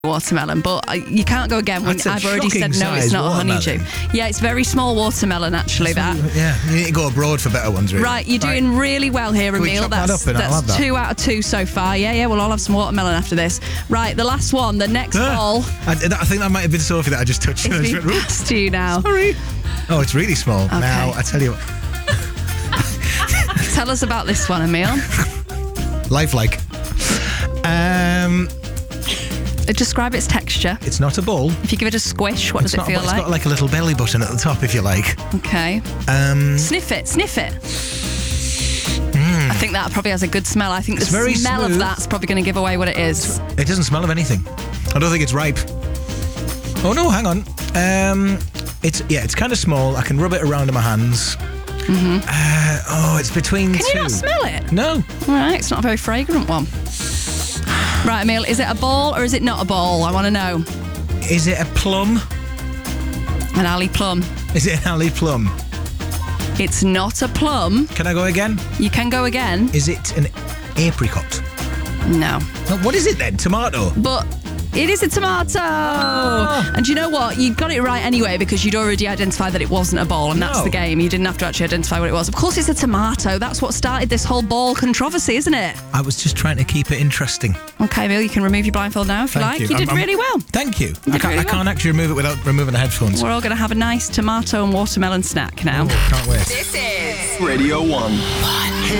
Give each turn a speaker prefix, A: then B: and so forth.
A: watermelon, but you can't go again when I've already said no, it's not a honeydew. Yeah, it's very small watermelon, actually, that.
B: Yeah, you need to go abroad for better ones, really.
A: Right, you're doing really well here, Emil. That's 2 out of 2 so far. Yeah, we'll all have some watermelon after this. Right, the last one, the next ball.
B: I think that might have been Sophie that I just touched.
A: It's been passed to you now.
B: Sorry. Oh, it's really small. Okay. Now, I tell you what.
A: Tell us about this one, Emil.
B: Lifelike.
A: Describe its texture.
B: It's not a ball.
A: If you give it a squish, what does it feel like?
B: It's got like a little belly button at the top, if you like.
A: Okay. Sniff it. I think that probably has a good smell. I think the smell of that's probably going to give away what it is.
B: It doesn't smell of anything. I don't think it's ripe. Oh no, hang on. It's kind of small. I can rub it around in my hands. Mm-hmm. It's between two.
A: Can you not smell it?
B: No.
A: All right, it's not a very fragrant one. Right, Emil, is it a ball or is it not a ball? I want to know.
B: Is it a plum?
A: An alley plum.
B: Is it an alley plum?
A: It's not a plum.
B: Can I go again?
A: You can go again.
B: Is it an apricot?
A: No.
B: What is it then? Tomato?
A: But it is a tomato. Oh. And you know what? You got it right anyway because you'd already identified that it wasn't a ball, and that's the game. You didn't have to actually identify what it was. Of course it's a tomato. That's what started this whole ball controversy, isn't it?
B: I was just trying to keep it interesting.
A: Okay, Emil, you can remove your blindfold now if you like. You did really well.
B: Thank you. I can't actually remove it without removing the headphones.
A: We're all going to have a nice tomato and watermelon snack now.
B: Oh, can't wait.
C: This is Radio 1.